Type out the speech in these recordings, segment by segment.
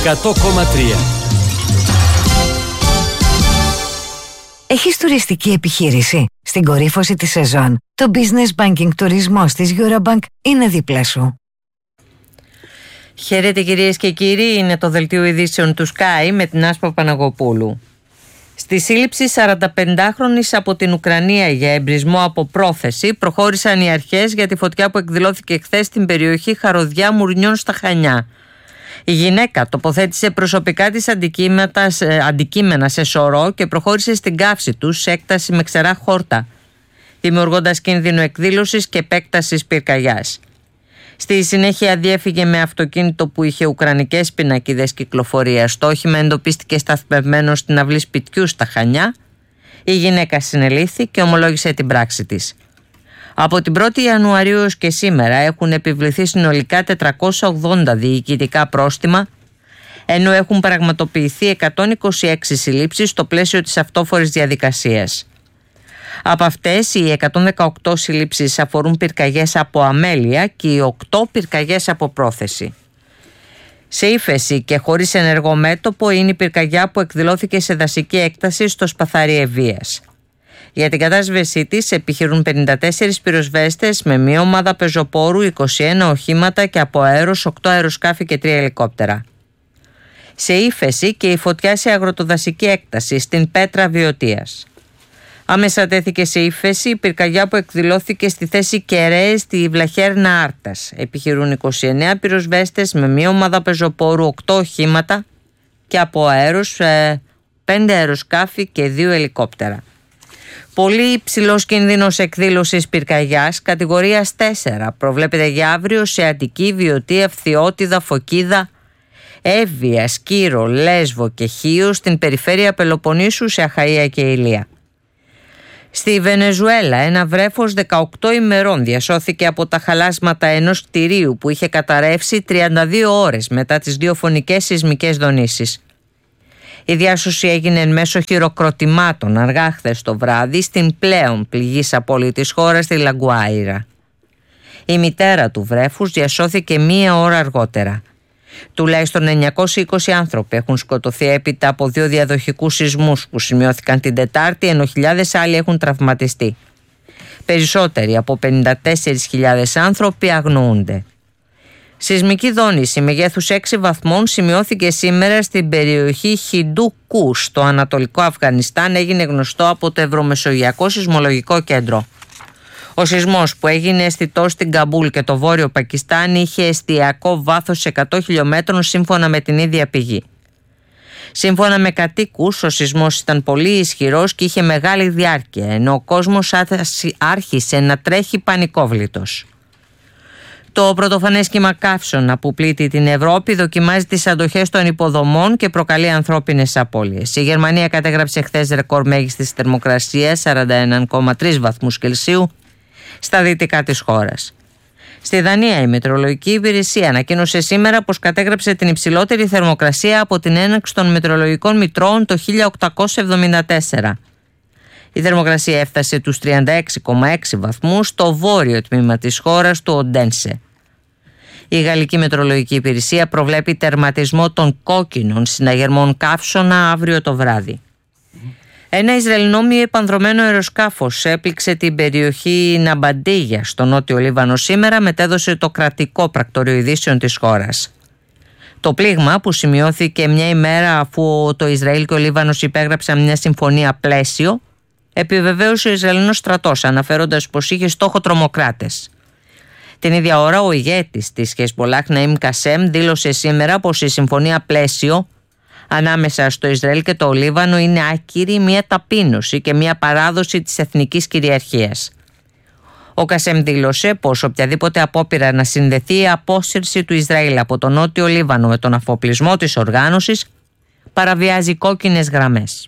100,3. Έχεις τουριστική επιχείρηση? Στην κορύφωση της σεζόν, το Business Banking τουρισμός της Eurobank είναι δίπλα σου. Χαίρετε κυρίες και κύριοι, είναι το δελτίο ειδήσεων του Sky με την Άσπα Παναγοπούλου. Στη σύλληψη 45χρονης από την Ουκρανία για εμπρισμό από πρόθεση προχώρησαν οι αρχές για τη φωτιά που εκδηλώθηκε χθες στην περιοχή Χαροδιά Μουρνιών στα Χανιά. Η γυναίκα τοποθέτησε προσωπικά της αντικείμενα σε σωρό και προχώρησε στην καύση τους σε έκταση με ξερά χόρτα, δημιουργώντας κίνδυνο εκδήλωσης και επέκτασης πυρκαγιάς. Στη συνέχεια διέφυγε με αυτοκίνητο που είχε ουκρανικές πινακίδες κυκλοφορίας. Το όχημα εντοπίστηκε σταθμευμένο στην αυλή σπιτιού στα Χανιά. Η γυναίκα συνελήφθη και ομολόγησε την πράξη της. Από την 1η Ιανουαρίου έως και σήμερα έχουν επιβληθεί συνολικά 480 διοικητικά πρόστιμα, ενώ έχουν πραγματοποιηθεί 126 συλλήψεις στο πλαίσιο της αυτόφορης διαδικασίας. Από αυτές, οι 118 συλλήψεις αφορούν πυρκαγιές από αμέλεια και οι 8 πυρκαγιές από πρόθεση. Σε ύφεση και χωρίς ενεργό μέτωπο είναι η πυρκαγιά που εκδηλώθηκε σε δασική έκταση στο Σπαθάρι Ευβοίας. Για την κατάσβεσή της επιχειρούν 54 πυροσβέστες με μία ομάδα πεζοπόρου, 21 οχήματα και από αέρος 8 αεροσκάφη και 3 ελικόπτερα. Σε ύφεση και η φωτιά σε αγροτοδασική έκταση στην Πέτρα Βιωτίας. Άμεσα τέθηκε σε ύφεση η πυρκαγιά που εκδηλώθηκε στη θέση Κεραίες στη Βλαχέρνα Άρτας. Επιχειρούν 29 πυροσβέστες με μία ομάδα πεζοπόρου, 8 οχήματα και από αέρος 5 αεροσκάφη και 2 ελικόπτερα. Πολύ υψηλός κίνδυνος εκδήλωσης πυρκαγιάς κατηγορίας 4 προβλέπεται για αύριο σε Αττική, Βιωτία, Φθιώτιδα, Φωκίδα, Εύβοια, Σκύρο, Λέσβο και Χίο, στην περιφέρεια Πελοποννήσου, σε Αχαΐα και Ηλία. Στη Βενεζουέλα ένα βρέφος 18 ημερών διασώθηκε από τα χαλάσματα ενός κτηρίου που είχε καταρρεύσει 32 ώρες μετά τις 2 φωνικές σεισμικές δονήσεις. Η διάσωση έγινε εν μέσω χειροκροτημάτων αργά χθες το βράδυ στην πλέον πληγής πόλη της χώρας, τη Λαγκουάιρα. Η μητέρα του βρέφους διασώθηκε 1 ώρα αργότερα. Τουλάχιστον 920 άνθρωποι έχουν σκοτωθεί έπειτα από 2 διαδοχικούς σεισμούς που σημειώθηκαν την Τετάρτη, ενώ χιλιάδες άλλοι έχουν τραυματιστεί. Περισσότεροι από 54.000 άνθρωποι αγνοούνται. Σεισμική δόνηση μεγέθους 6 βαθμών σημειώθηκε σήμερα στην περιοχή Χιντού-Κου στο ανατολικό Αφγανιστάν. Έγινε γνωστό από το Ευρωμεσογειακό Σεισμολογικό Κέντρο. Ο σεισμός που έγινε αισθητός στην Καμπούλ και το βόρειο Πακιστάν είχε εστιακό βάθος 100 χιλιόμετρων σύμφωνα με την ίδια πηγή. Σύμφωνα με κατοίκους, ο σεισμός ήταν πολύ ισχυρός και είχε μεγάλη διάρκεια, ενώ ο κόσμος άρχισε να τρέχει πανικόβλητος. Το πρωτοφανές κύμα καύσωνα που πλήττει την Ευρώπη δοκιμάζει τις αντοχές των υποδομών και προκαλεί ανθρώπινες απώλειες. Η Γερμανία κατέγραψε χθες ρεκόρ μέγιστης θερμοκρασίας 41,3 βαθμούς Κελσίου στα δυτικά της χώρας. Στη Δανία η Μετεωρολογική Υπηρεσία ανακοίνωσε σήμερα πως κατέγραψε την υψηλότερη θερμοκρασία από την έναρξη των μετεωρολογικών μητρώων το 1874. Η θερμοκρασία έφτασε τους 36,6 βαθμούς στο βόρειο τμήμα της χώρας του Οντένσε. Η Γαλλική Μετεωρολογική Υπηρεσία προβλέπει τερματισμό των κόκκινων συναγερμών καύσωνα αύριο το βράδυ. Ένα Ισραηλινό μη επανδρωμένο αεροσκάφος έπληξε την περιοχή Ναμπαντίγια στο νότιο Λίβανο σήμερα, μετέδωσε το κρατικό πρακτορείο ειδήσεων της χώρας. Το πλήγμα, που σημειώθηκε μια ημέρα αφού το Ισραήλ και ο Λίβανος υπέγραψαν μια συμφωνία πλαίσιο, επιβεβαίωσε ο Ισραηλινός στρατός, αναφέροντας πως είχε στόχο τρομοκράτες. Την ίδια ώρα ο ηγέτης της Χεσμπολάχ, Ναΐμ Κασέμ, δήλωσε σήμερα πως η συμφωνία πλαίσιο ανάμεσα στο Ισραήλ και το Λίβανο είναι άκυρη, μια ταπείνωση και μια παράδοση της εθνικής κυριαρχίας. Ο Κασέμ δήλωσε πως οποιαδήποτε απόπειρα να συνδεθεί η απόσυρση του Ισραήλ από τον Νότιο Λίβανο με τον αφοπλισμό της οργάνωσης παραβιάζει κόκκινες γραμμές.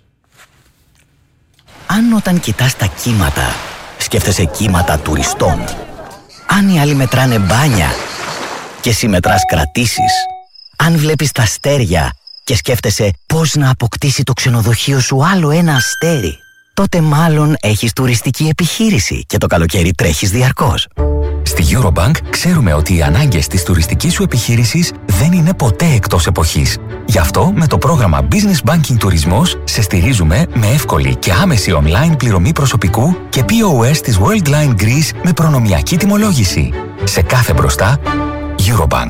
Αν όταν κοιτάς τα κύματα σκέφτεσαι κύματα τουριστών, αν οι άλλοι μετράνε μπάνια και εσύ μετράς κρατήσεις, αν βλέπεις τα αστέρια και σκέφτεσαι πώς να αποκτήσει το ξενοδοχείο σου άλλο ένα αστέρι, τότε μάλλον έχεις τουριστική επιχείρηση και το καλοκαίρι τρέχεις διαρκώς. Στη Eurobank ξέρουμε ότι οι ανάγκες της τουριστικής σου επιχείρησης δεν είναι ποτέ εκτός εποχής. Γι' αυτό με το πρόγραμμα Business Banking Τουρισμός σε στηρίζουμε με εύκολη και άμεση online πληρωμή προσωπικού και POS της Worldline Greece με προνομιακή τιμολόγηση. Σε κάθε μπροστά, Eurobank.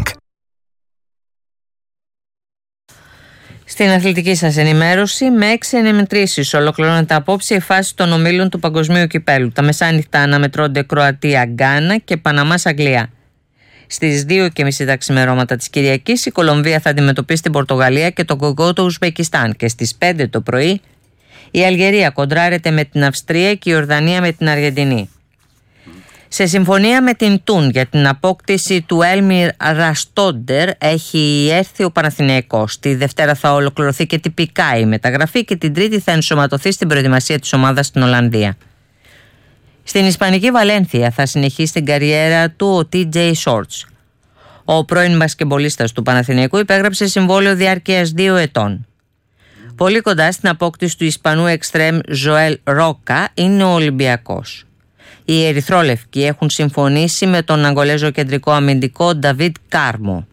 Στην αθλητική σας ενημέρωση, με 6 ενημετρήσεις ολοκληρώνεται απόψε η φάση των ομίλων του Παγκοσμίου Κυπέλλου. Τα μεσάνυχτα αναμετρώνται Κροατία-Γκάνα και Παναμάς-Αγγλία. Στις 2:30 τα ξημερώματα της Κυριακής, η Κολομβία θα αντιμετωπίσει την Πορτογαλία και το Κογκό του Ουσμπεκιστάν. Και στις 5 το πρωί, η Αλγερία κοντράρεται με την Αυστρία και η Ιορδανία με την Αργεντινή. Σε συμφωνία με την Τουν για την απόκτηση του Έλμιρ Ραστόντερ έχει έρθει ο Παναθηναϊκός. Τη Δευτέρα θα ολοκληρωθεί και τυπικά η μεταγραφή και την Τρίτη θα ενσωματωθεί στην προετοιμασία της ομάδας στην Ολλανδία. Στην Ισπανική Βαλένθια θα συνεχίσει την καριέρα του ο TJ Shorts. Ο πρώην μπασκεμπολίστας του Παναθηναϊκού υπέγραψε συμβόλαιο διάρκειας 2 ετών. Πολύ κοντά στην απόκτηση του Ισπανού εξτρέμ Ζωέλ Ρόκα είναι ο Ολυμπιακός. Οι ερυθρόλευκοι έχουν συμφωνήσει με τον Αγγολέζο κεντρικό αμυντικό Νταβίτ Κάρμο.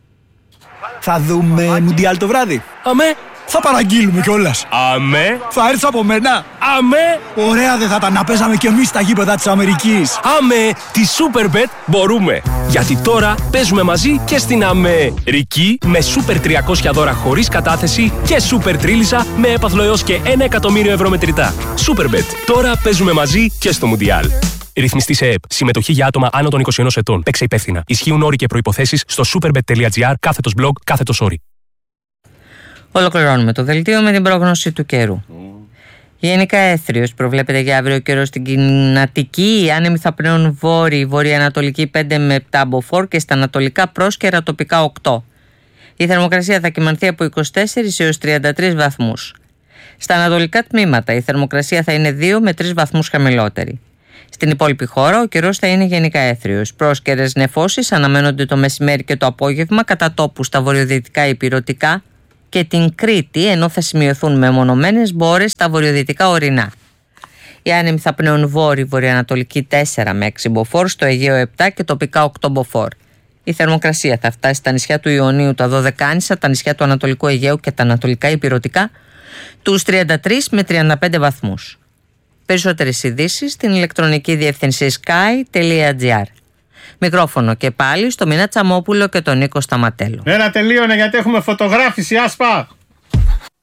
Θα δούμε Μουντιάλ το βράδυ. Αμέ. Θα παραγγείλουμε κιόλας. Αμέ. Θα έρθεις από μένα. Αμέ. Ωραία δεν θα τα να παίζαμε κι εμείς στα γήπεδα της Αμερικής. Αμέ. Τη Superbet μπορούμε. Γιατί τώρα παίζουμε μαζί και στην Αμερική με Super 300 δώρα χωρίς κατάθεση και Super Τρίλισσα με έπαθλο έως και 1 εκατομμύριο ευρώ μετρητά. Superbet. Τώρα παίζουμε μαζί και στο Μουντιάλ. Ρυθμιστή σε ΕΠ. Συμμετοχή για άτομα άνω των 21 ετών. Παίξε υπεύθυνα. Ισχύουν όροι και προϋποθέσεις στο superbet.gr/blog/όροι. Ολοκληρώνουμε το δελτίο με την πρόγνωση του καιρού. Γενικά έθριος προβλέπεται για αύριο καιρό στην Κινατική. Οι άνεμοι θα πνέουν βορειοανατολική 5 με 7 μποφόρ και στα ανατολικά πρόσκαιρα τοπικά 8. Η θερμοκρασία θα κυμανθεί από 24 έως 33 βαθμούς. Στα ανατολικά τμήματα η θερμοκρασία θα είναι 2 με 3 βαθμούς χαμηλότερη. Στην υπόλοιπη χώρα ο καιρός θα είναι γενικά έθριος. Πρόσκαιρες νεφώσεις αναμένονται το μεσημέρι και το απόγευμα κατά τόπου στα βορειοδυτικά υπηρωτικά και την Κρήτη, ενώ θα σημειωθούν μεμονωμένες μπόρες στα βορειοδυτικά ορεινά. Οι άνεμοι θα πνέουν βορειοανατολική 4 με 6 μποφόρ, στο Αιγαίο 7 και τοπικά 8 μποφόρ. Η θερμοκρασία θα φτάσει στα νησιά του Ιωνίου, τα Δωδεκάνησα, τα νησιά του Ανατολικού Αιγαίου και τα ανατολικά υπηρωτικά τους 33 με 35 βαθμούς. Περισσότερες ειδήσεις στην ηλεκτρονική διεύθυνση sky.gr. Μικρόφωνο και πάλι στο Μινά Τσαμόπουλο και τον Νίκο Σταματέλο. Ένα τελείωνε γιατί έχουμε φωτογράφηση, άσπα!